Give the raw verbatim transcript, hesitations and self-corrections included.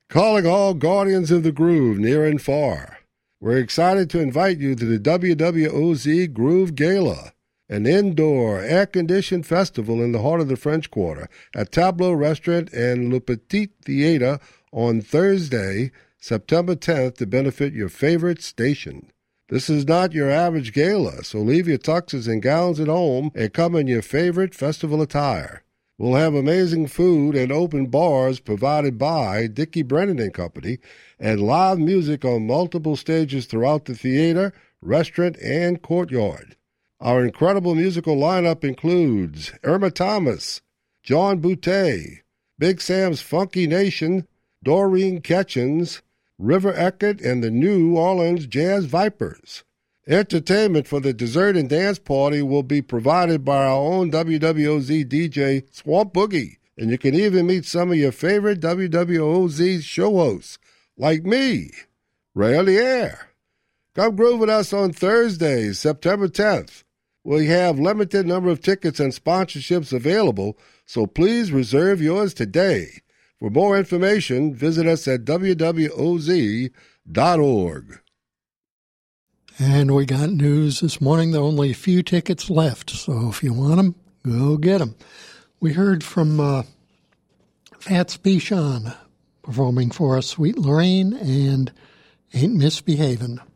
Calling all guardians of the groove near and far. We're excited to invite you to the W W O Z Groove Gala, an indoor, air-conditioned festival in the heart of the French Quarter at Tableau Restaurant and Le Petit Theatre on Thursday, September tenth, to benefit your favorite station. This is not your average gala, so leave your tuxes and gowns at home and come in your favorite festival attire. We'll have amazing food and open bars provided by Dickie Brennan and Company, and live music on multiple stages throughout the theater, restaurant, and courtyard. Our incredible musical lineup includes Irma Thomas, John Boutte, Big Sam's Funky Nation, Doreen Ketchens, River Eckert, and the New Orleans Jazz Vipers. Entertainment for the dessert and dance party will be provided by our own W W O Z D J, Swamp Boogie, and you can even meet some of your favorite W W O Z show hosts, like me, Ray on the Air. Come groove with us on Thursday, September tenth. We have limited number of tickets and sponsorships available, so please reserve yours today. For more information, visit us at W W O Z dot org. And we got news this morning. There are only a few tickets left, so if you want them, go get them. We heard from uh, Fats Bichon performing for us, Sweet Lorraine and Ain't Misbehavin'.